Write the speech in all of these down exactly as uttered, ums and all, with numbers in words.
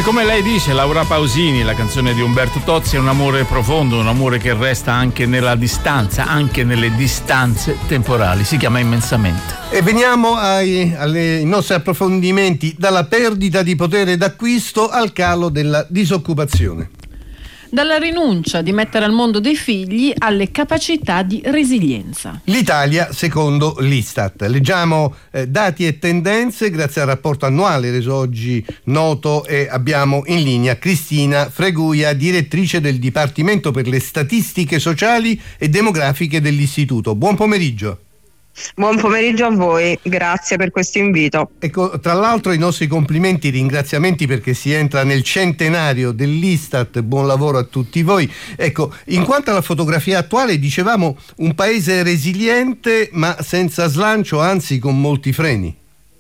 E come lei dice, Laura Pausini, la canzone di Umberto Tozzi, è un amore profondo, un amore che resta anche nella distanza, anche nelle distanze temporali. Si chiama Immensamente. E veniamo ai, ai nostri approfondimenti, dalla perdita di potere d'acquisto al calo della disoccupazione. Dalla rinuncia di mettere al mondo dei figli alle capacità di resilienza. L'Italia secondo l'Istat. Leggiamo eh, dati e tendenze grazie al rapporto annuale reso oggi noto, e abbiamo in linea Cristina Freguia, direttrice del Dipartimento per le Statistiche Sociali e Demografiche dell'Istituto. Buon pomeriggio. Buon pomeriggio a voi, grazie per questo invito. Ecco, tra l'altro i nostri complimenti e ringraziamenti perché si entra nel centenario dell'Istat, buon lavoro a tutti voi. Ecco, in quanto alla fotografia attuale, dicevamo un paese resiliente ma senza slancio, anzi con molti freni.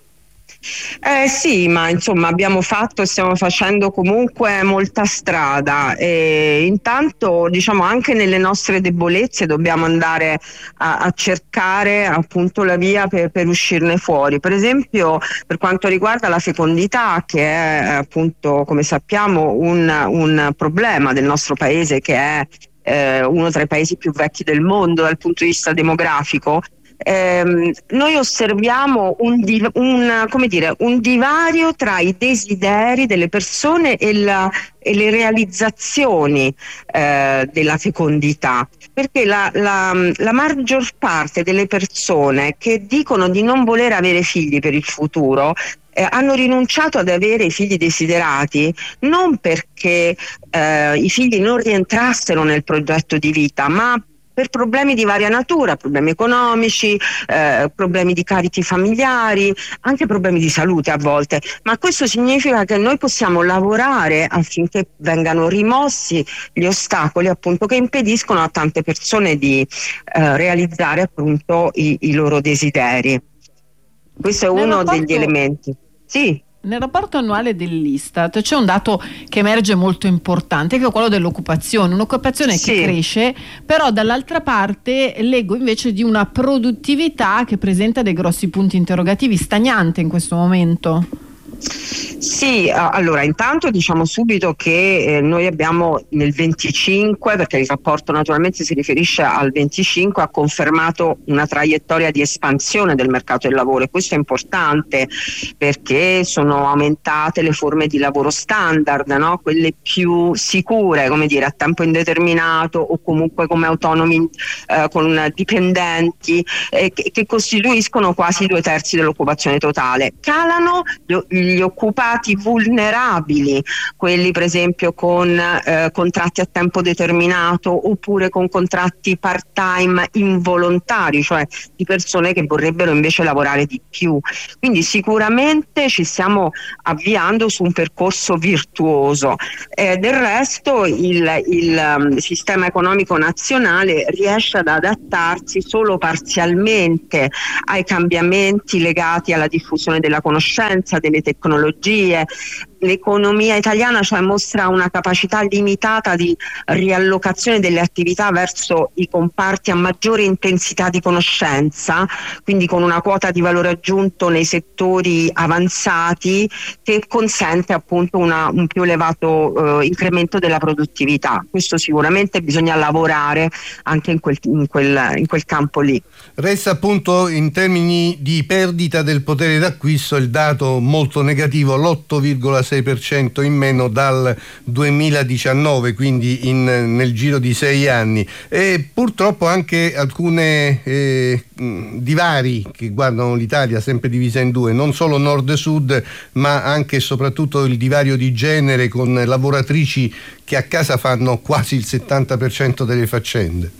Eh sì, ma insomma abbiamo fatto e stiamo facendo comunque molta strada, e intanto diciamo anche nelle nostre debolezze dobbiamo andare a, a cercare appunto la via per, per uscirne fuori. Per esempio per quanto riguarda la fecondità, che è appunto, come sappiamo, un, un problema del nostro paese, che è eh, uno tra i paesi più vecchi del mondo dal punto di vista demografico. Eh, noi osserviamo un, div- un, come dire, un divario tra i desideri delle persone e, la, e le realizzazioni eh, della fecondità, perché la, la, la maggior parte delle persone che dicono di non voler avere figli per il futuro Eh, hanno rinunciato ad avere i figli desiderati non perché eh, i figli non rientrassero nel progetto di vita, ma per problemi di varia natura, problemi economici, eh, problemi di carichi familiari, anche problemi di salute a volte. Ma questo significa che noi possiamo lavorare affinché vengano rimossi gli ostacoli appunto che impediscono a tante persone di eh, realizzare appunto i, i loro desideri. Questo è uno rapporto... degli elementi. Sì. Nel rapporto annuale dell'Istat c'è un dato che emerge molto importante, che è quello dell'occupazione, un'occupazione sì. che cresce, però dall'altra parte leggo invece di una produttività che presenta dei grossi punti interrogativi, stagnante in questo momento. Sì, allora intanto diciamo subito che eh, noi abbiamo nel venticinque, perché il rapporto naturalmente si riferisce al venticinque, ha confermato una traiettoria di espansione del mercato del lavoro, e questo è importante perché sono aumentate le forme di lavoro standard, no? Quelle più sicure, come dire, a tempo indeterminato o comunque come autonomi eh, con dipendenti, eh, che, che costituiscono quasi due terzi dell'occupazione totale. Calano gli gli occupati vulnerabili, quelli per esempio con eh, contratti a tempo determinato oppure con contratti part-time involontari, cioè di persone che vorrebbero invece lavorare di più. Quindi sicuramente ci stiamo avviando su un percorso virtuoso. Eh, del resto il, il um, sistema economico nazionale riesce ad adattarsi solo parzialmente ai cambiamenti legati alla diffusione della conoscenza, delle tecnologie. tecnologie. L'economia italiana cioè mostra una capacità limitata di riallocazione delle attività verso i comparti a maggiore intensità di conoscenza, quindi con una quota di valore aggiunto nei settori avanzati che consente appunto una, un più elevato eh, incremento della produttività. Questo sicuramente bisogna lavorare anche in quel, in quel, in quel campo lì. Resta appunto in termini di perdita del potere d'acquisto il dato molto negativo, l'otto virgola sei per cento in meno dal duemiladiciannove, quindi in, nel giro di sei anni, e purtroppo anche alcune eh, divari che guardano l'Italia sempre divisa in due, non solo nord e sud, ma anche e soprattutto il divario di genere, con lavoratrici che a casa fanno quasi il settanta per cento delle faccende.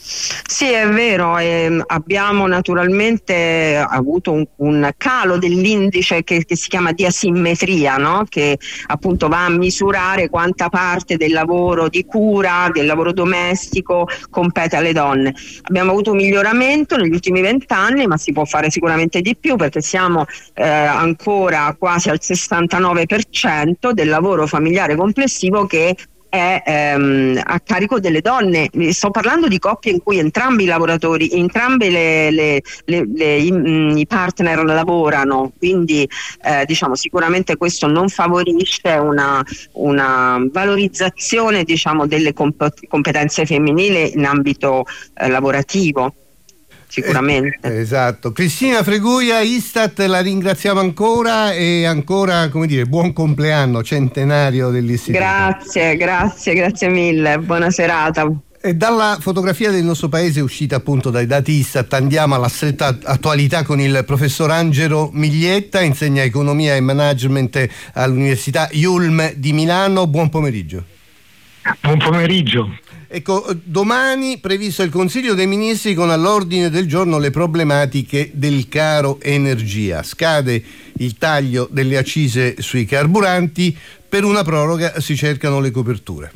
Sì, è vero, eh, abbiamo naturalmente avuto un, un calo dell'indice che, che si chiama di asimmetria, no? Che appunto va a misurare quanta parte del lavoro di cura, del lavoro domestico compete alle donne. Abbiamo avuto un miglioramento negli ultimi vent'anni, ma si può fare sicuramente di più, perché siamo eh, ancora quasi al sessantanove per cento del lavoro familiare complessivo che è ehm, a carico delle donne. Sto parlando di coppie in cui entrambi i lavoratori, entrambe le, le, le, le, i, i partner lavorano, quindi eh, diciamo sicuramente questo non favorisce una, una valorizzazione, diciamo, delle comp- competenze femminili in ambito eh, lavorativo. Sicuramente. Eh, esatto. Cristina Freguia, Istat, la ringraziamo ancora e ancora, come dire, buon compleanno, centenario dell'istituto. Grazie, grazie, grazie mille, buona serata. E dalla fotografia del nostro paese uscita appunto dai dati Istat andiamo alla stretta attualità con il professor Angelo Miglietta, insegna economia e management all'Università I U L M di Milano. Buon pomeriggio. Buon pomeriggio. Ecco, domani previsto il Consiglio dei Ministri con all'ordine del giorno le problematiche del caro energia. Scade il taglio delle accise sui carburanti, per una proroga si cercano le coperture.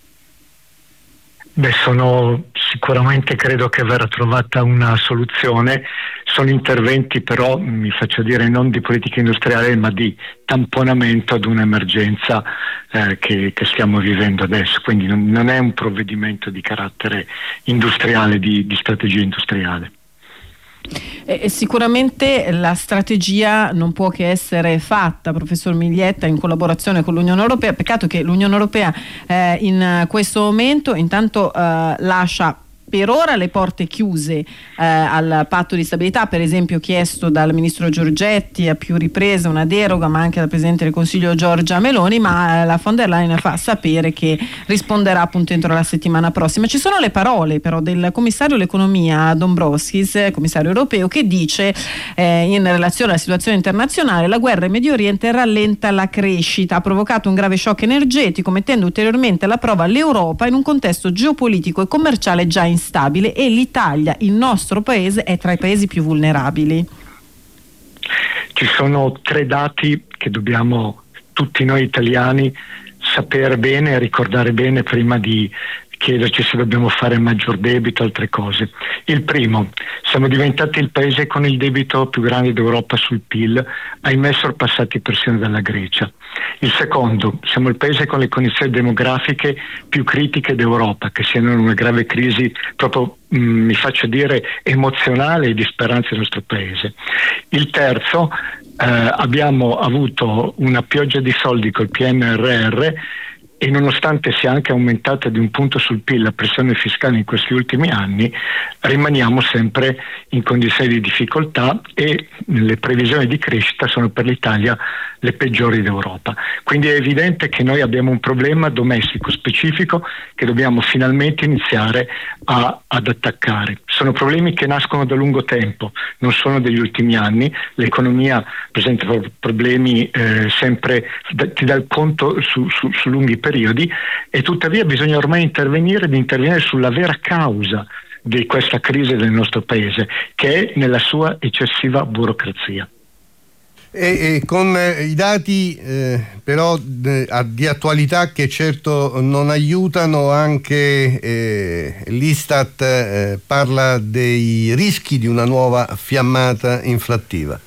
Beh, sono sicuramente, credo che verrà trovata una soluzione. Sono interventi però, mi faccio dire, non di politica industriale ma di tamponamento ad un'emergenza eh, che, che stiamo vivendo adesso, quindi non, non è un provvedimento di carattere industriale, di, di strategia industriale. E sicuramente la strategia non può che essere fatta, professor Miglietta, in collaborazione con l'Unione Europea. Peccato che l'Unione Europea eh, in questo momento intanto eh, lascia per ora le porte chiuse eh, al patto di stabilità, per esempio chiesto dal ministro Giorgetti a più riprese una deroga, ma anche dal presidente del Consiglio Giorgia Meloni, ma eh, la von der Leyen fa sapere che risponderà appunto entro la settimana prossima. Ci sono le parole però del commissario all'economia Dombrovskis, commissario europeo, che dice eh, in relazione alla situazione internazionale: la guerra in Medio Oriente rallenta la crescita, ha provocato un grave shock energetico, mettendo ulteriormente alla prova l'Europa in un contesto geopolitico e commerciale già instabile, e l'Italia, il nostro paese, è tra i paesi più vulnerabili. Ci sono tre dati che dobbiamo tutti noi italiani sapere bene e ricordare bene prima di chiederci se dobbiamo fare maggior debito o altre cose. Il primo: siamo diventati il paese con il debito più grande d'Europa sul P I L, ahimè sorpassati persino dalla Grecia. Il secondo: siamo il paese con le condizioni demografiche più critiche d'Europa, che siano in una grave crisi proprio, mh, mi faccio dire, emozionale e di speranza del nostro paese. Il terzo: eh, abbiamo avuto una pioggia di soldi col P N R R, e nonostante sia anche aumentata di un punto sul P I L la pressione fiscale in questi ultimi anni, rimaniamo sempre in condizioni di difficoltà e le previsioni di crescita sono per l'Italia le peggiori d'Europa. Quindi è evidente che noi abbiamo un problema domestico specifico che dobbiamo finalmente iniziare a, ad attaccare. Sono problemi che nascono da lungo tempo, non sono degli ultimi anni. L'economia presenta problemi eh, sempre, ti dà il conto su, su, su lunghi periodi, e tuttavia bisogna ormai intervenire ed intervenire sulla vera causa di questa crisi del nostro paese, che è nella sua eccessiva burocrazia. E, e con eh, i dati eh, però de, a, di attualità che certo non aiutano, anche eh, l'Istat eh, parla dei rischi di una nuova fiammata inflattiva.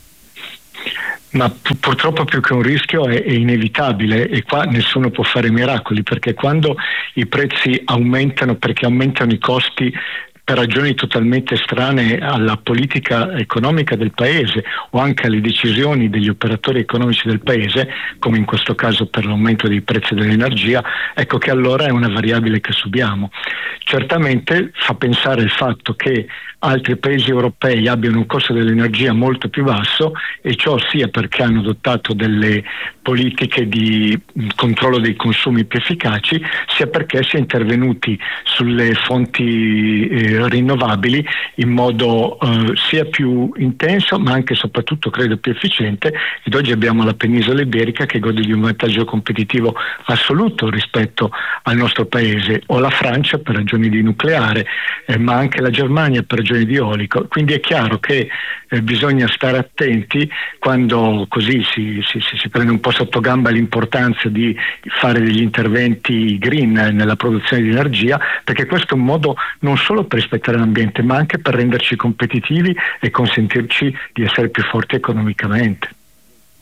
Ma pu- purtroppo più che un rischio è, è inevitabile, e qua nessuno può fare miracoli, perché quando i prezzi aumentano perché aumentano i costi per ragioni totalmente estranee alla politica economica del paese o anche alle decisioni degli operatori economici del paese, come in questo caso per l'aumento dei prezzi dell'energia, ecco che allora è una variabile che subiamo. Certamente fa pensare il fatto che altri paesi europei abbiano un costo dell'energia molto più basso, e ciò sia perché hanno adottato delle politiche di controllo dei consumi più efficaci, sia perché si è intervenuti sulle fonti eh, rinnovabili in modo eh, sia più intenso ma anche e soprattutto credo più efficiente, ed oggi abbiamo la penisola iberica che gode di un vantaggio competitivo assoluto rispetto al nostro paese, o la Francia per ragioni di nucleare, eh, ma anche la Germania per ragioni di eolico. Quindi è chiaro che eh, bisogna stare attenti quando così si, si, si prende un po' sotto gamba l'importanza di fare degli interventi green nella produzione di energia, perché questo è un modo non solo per rispettare l'ambiente ma anche per renderci competitivi e consentirci di essere più forti economicamente.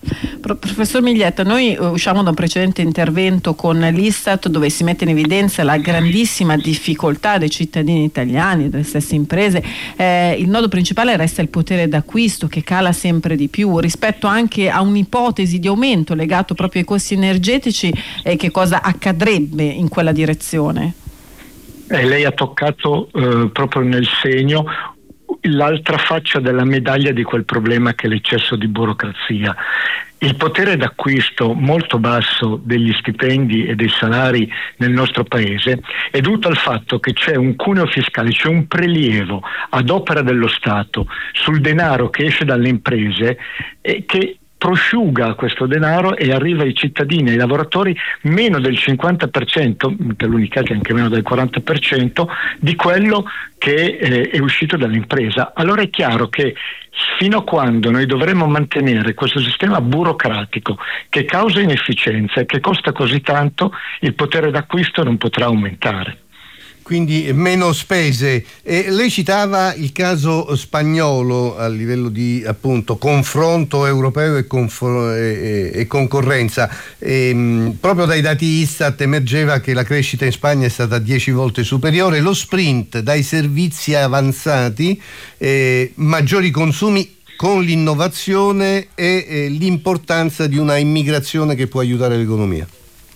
Professor Miglietta, noi usciamo da un precedente intervento con l'Istat dove si mette in evidenza la grandissima difficoltà dei cittadini italiani, delle stesse imprese. Eh, il nodo principale resta il potere d'acquisto che cala sempre di più rispetto anche a un'ipotesi di aumento legato proprio ai costi energetici. Eh, che cosa accadrebbe in quella direzione? Eh, lei ha toccato eh, proprio nel segno l'altra faccia della medaglia di quel problema che è l'eccesso di burocrazia. Il potere d'acquisto molto basso degli stipendi e dei salari nel nostro paese è dovuto al fatto che c'è un cuneo fiscale, c'è un prelievo ad opera dello Stato sul denaro che esce dalle imprese e che prosciuga questo denaro e arriva ai cittadini e ai lavoratori meno del cinquanta per cento, per l'Unicati anche meno del quaranta per cento di quello che eh, è uscito dall'impresa. Allora è chiaro che fino a quando noi dovremo mantenere questo sistema burocratico che causa inefficienza e che costa così tanto, il potere d'acquisto non potrà aumentare. Quindi meno spese. E lei citava il caso spagnolo a livello di appunto confronto europeo e, confro- e, e concorrenza. E, mh, proprio dai dati Istat emergeva che la crescita in Spagna è stata dieci volte superiore. Lo sprint dai servizi avanzati, eh, maggiori consumi con l'innovazione e eh, l'importanza di una immigrazione che può aiutare l'economia.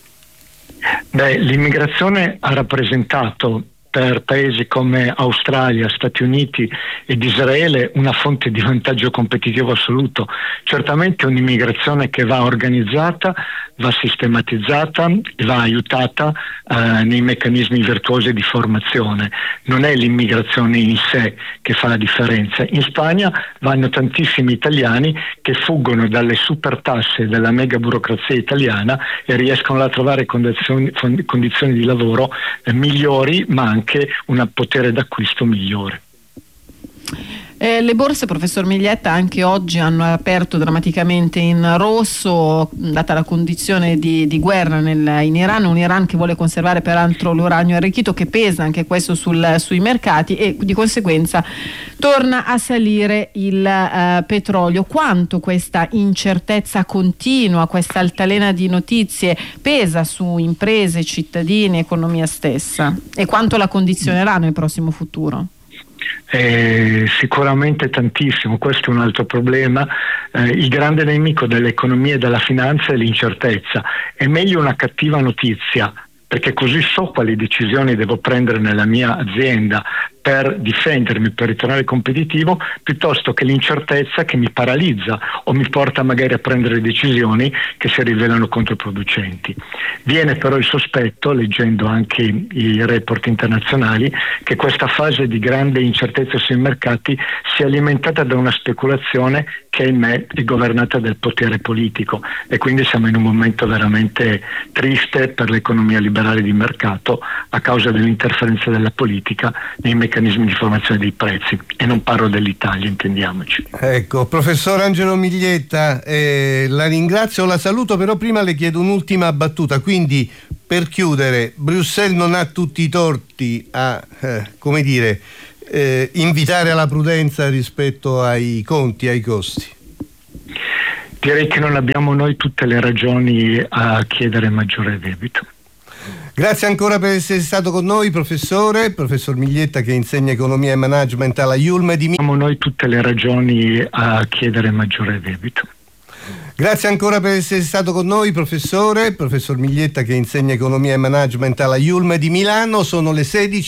Beh, l'immigrazione ha rappresentato per paesi come Australia, Stati Uniti ed Israele una fonte di vantaggio competitivo assoluto. Certamente un'immigrazione che va organizzata, va sistematizzata e va aiutata eh, nei meccanismi virtuosi di formazione. Non è l'immigrazione in sé che fa la differenza. In Spagna vanno tantissimi italiani che fuggono dalle super tasse e dalla mega burocrazia italiana e riescono a trovare condizioni, condizioni di lavoro eh, migliori, ma anche un potere d'acquisto migliore. Eh, le borse, professor Miglietta, anche oggi hanno aperto drammaticamente in rosso, data la condizione di, di guerra nel, in Iran, un Iran che vuole conservare peraltro l'uranio arricchito, che pesa anche questo sul, sui mercati, e di conseguenza torna a salire il eh, petrolio. Quanto questa incertezza continua, questa altalena di notizie pesa su imprese, cittadini, economia stessa, e quanto la condizionerà nel prossimo futuro? Eh, sicuramente tantissimo. Questo è un altro problema. Eh, il grande nemico dell'economia e della finanza è l'incertezza. È meglio una cattiva notizia, perché così so quali decisioni devo prendere nella mia azienda per difendermi, per ritornare competitivo, piuttosto che l'incertezza che mi paralizza o mi porta magari a prendere decisioni che si rivelano controproducenti. Viene però il sospetto, leggendo anche i report internazionali, che questa fase di grande incertezza sui mercati sia alimentata da una speculazione che ahimè è governata dal potere politico, e quindi siamo in un momento veramente triste per l'economia liberale di mercato a causa dell'interferenza della politica nei meccanismi di formazione dei prezzi, e non parlo dell'Italia, intendiamoci. Ecco, professor Angelo Miglietta, eh, la ringrazio, la saluto, però prima le chiedo un'ultima battuta. Quindi, per chiudere, Bruxelles non ha tutti i torti a, eh, come dire, eh, invitare alla prudenza rispetto ai conti, ai costi? Direi che non abbiamo noi tutte le ragioni a chiedere maggiore debito. Grazie ancora per essere stato con noi, professore, professor Miglietta, che insegna economia e management alla I U L M di Milano. Abbiamo noi tutte le ragioni a chiedere maggiore debito. Grazie ancora per essere stato con noi, professore, professor Miglietta, che insegna economia e management alla I U L M di Milano. Sono le sedici.